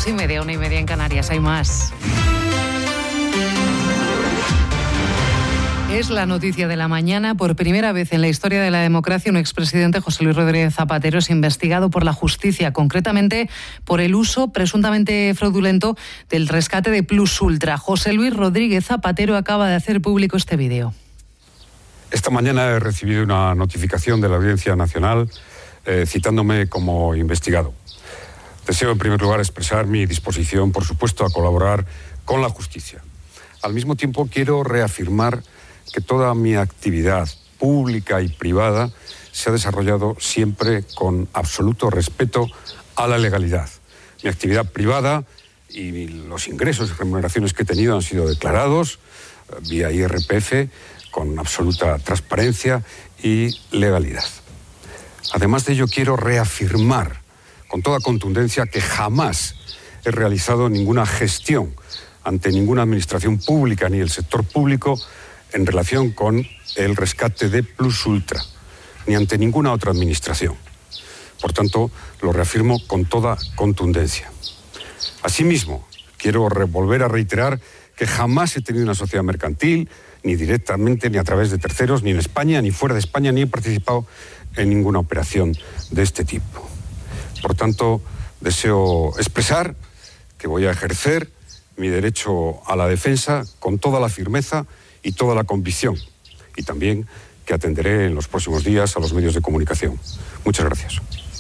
2:30, 1:30 en Canarias. Hay más. Es la noticia de la mañana. Por primera vez en la historia de la democracia, un expresidente, José Luis Rodríguez Zapatero, es investigado por la justicia, concretamente por el uso presuntamente fraudulento del rescate de Plus Ultra. José Luis Rodríguez Zapatero acaba de hacer público este vídeo. Esta mañana he recibido una notificación de la Audiencia Nacional citándome como investigado. Deseo, en primer lugar, expresar mi disposición, por supuesto, a colaborar con la justicia. Al mismo tiempo, quiero reafirmar que toda mi actividad pública y privada se ha desarrollado siempre con absoluto respeto a la legalidad. Mi actividad privada y los ingresos y remuneraciones que he tenido han sido declarados vía IRPF con absoluta transparencia y legalidad. Además de ello, quiero reafirmar con toda contundencia que jamás he realizado ninguna gestión ante ninguna administración pública ni el sector público en relación con el rescate de Plus Ultra, ni ante ninguna otra administración. Por tanto, lo reafirmo con toda contundencia. Asimismo, quiero volver a reiterar que jamás he tenido una sociedad mercantil, ni directamente, ni a través de terceros, ni en España, ni fuera de España, ni he participado en ninguna operación de este tipo. Por tanto, deseo expresar que voy a ejercer mi derecho a la defensa con toda la firmeza y toda la convicción, y también que atenderé en los próximos días a los medios de comunicación. Muchas gracias.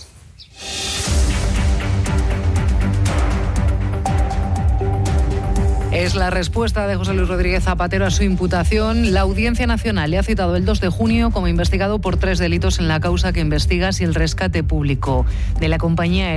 Es la respuesta de José Luis Rodríguez Zapatero a su imputación. La Audiencia Nacional le ha citado el 2 de junio como investigado por 3 delitos en la causa que investiga si el rescate público de la compañía